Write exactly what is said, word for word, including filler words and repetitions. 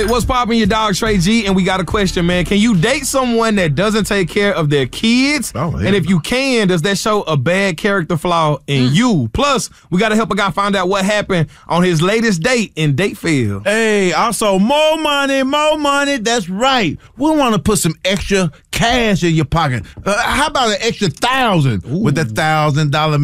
What's poppin', your dog Trey G, and we got a question, man. Can you date someone that doesn't take care of their kids? Oh, yeah. And if you can, does that show a bad character flaw in mm. you? Plus, we got to help a guy find out what happened on his latest date in Dateville. Hey, also, more money, more money. That's right. We want to put some extra cash in your pocket. Uh, how about an extra thousand Ooh. with that thousand dollar